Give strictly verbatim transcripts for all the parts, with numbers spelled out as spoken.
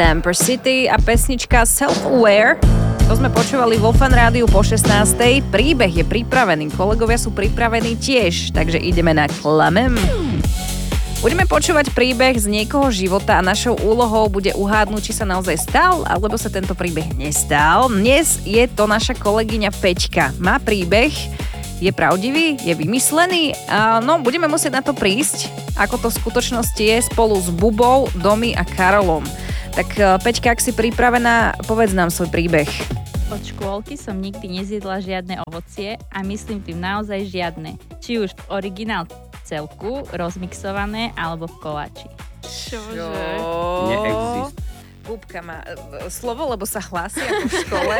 Stamper City a pesnička Self-Aware. To sme počúvali vo Fan Rádiu po šestnástej. Príbeh je pripravený, kolegovia sú pripravení tiež, takže ideme na Klamem. Budeme počúvať príbeh z niekoho života a našou úlohou bude uhádnuť, či sa naozaj stal, alebo sa tento príbeh nestal. Dnes je to naša kolegyňa Peťka. Má príbeh, je pravdivý, je vymyslený a no, budeme musieť na to prísť, ako to v skutočnosti je, spolu s Bubou, Domi a Karolom. Tak Peťka, ak si pripravená, povedz nám svoj príbeh. Od škôlky som nikdy nezjedla žiadne ovocie a myslím tým naozaj žiadne. Či už v originál celku, rozmixované alebo v koláči. Čože? Neexist. Bubka má e, slovo, lebo sa hlási ako v škole.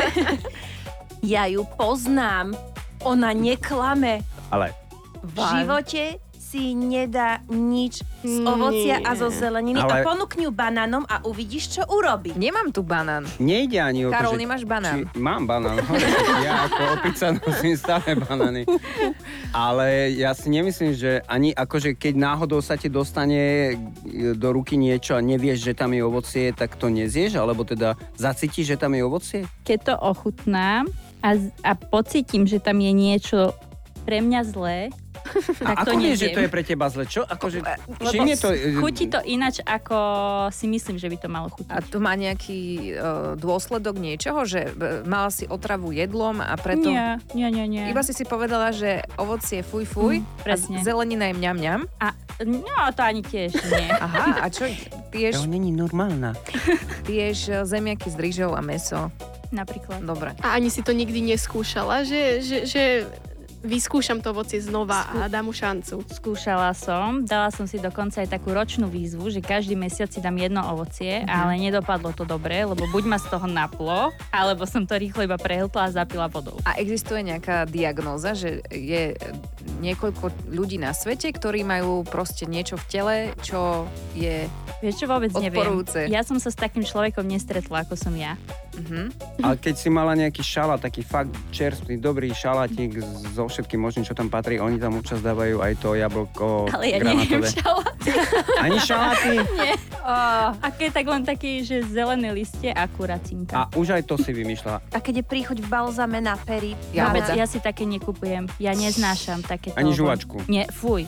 Ja ju poznám. Ona neklame. Ale V živote si nedá nič z ovocia Nie. a zo zeleniny Ale- a ponúkni ju banánom a uvidíš, čo urobí. Nemám tu banán. nejde ani o to, Karol, že... nemáš banán? Či, mám banán. Ja ako opica nosím stále banány. Ale ja si nemyslím, že ani akože keď náhodou sa ti dostane do ruky niečo a nevieš, že tam je ovocie, tak to nezieš? Alebo teda zacítiš, že tam je ovocie? Keď to ochutnám a, a pocítim, že tam je niečo pre mňa zlé, A tak to ako vieš, že nejem. to je pre teba zle? Čo? Akože, Lebo čím je to... chutí to ináč, ako si myslím, že by to malo chutiť. A to má nejaký uh, dôsledok niečoho, že uh, mala si otravu jedlom a preto... Nie, nie, nie, nie. Iba si si povedala, že ovocie fuj fuj Mm, presne. a zelenina je mňam mňam. A, no, to ani tiež nie. Aha, a čo? Ty ješ, To není normálna. ty ješ uh, zemiaky z rýžou a mäso. Napríklad. Dobre. A ani si to nikdy neskúšala, že, že, že vyskúšam to ovocie znova a dám mu šancu. Skúšala som, dala som si dokonca aj takú ročnú výzvu, že každý mesiac si dám jedno ovocie, Mhm. ale nedopadlo to dobre, lebo buď ma z toho naplo, alebo som to rýchlo iba prehltla a zapila vodou. A existuje nejaká diagnóza, že je niekoľko ľudí na svete, ktorí majú proste niečo v tele, čo je... Vieš čo, vôbec neviem. Odporujúce. Ja som sa s takým človekom nestretla, ako som ja. Uh-huh. Ale keď si mala nejaký šalát, taký fakt čerstvý, dobrý šalátik so všetkým možným, čo tam patrí, oni tam občas dávajú aj to jablko Ale ja neviem granátové. šaláty. Ani šaláty? Nie. A keď tak len taký, že zelené listie a kuracinka. A už aj to si vymýšľala. A keď je príchoď v balzame na pery. Ja Vôbec, hoda. ja si také nekupujem. Ja neznášam takéto. Ani von- žuvačku. Nie, fuj.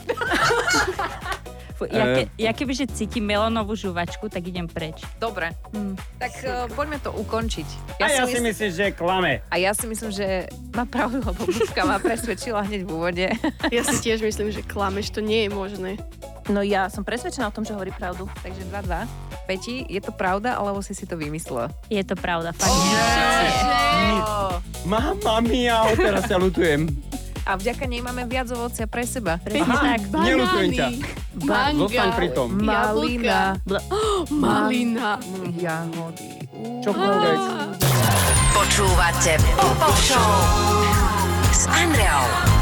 fuj. Ja, Eh. ke, ja kebyže cítim melónovú žuvačku, tak idem preč. Dobre, Hm. tak uh, poďme to ukončiť. A ja si myslím, že klame. A ja si myslím, že má pravdu, lebo Bubka ma presvedčila hneď v úvode. Ja si tiež myslím, že klameš, to nie je možné. No ja som presvedčená o tom, že hovorí pravdu. Takže dva dva. Peti, je to pravda, alebo si si to vymyslela? Je to pravda, fakt nie. Mamma mia, teraz sa ľutujem. A vďaka nej máme viac ovocia pre seba. Presne Aha. tak. Neľutujem ťa. Manga, Zostaň pri tom. Malina. malina. Jahody. Čokoľvek. Počúvate Pop Show s Andreou.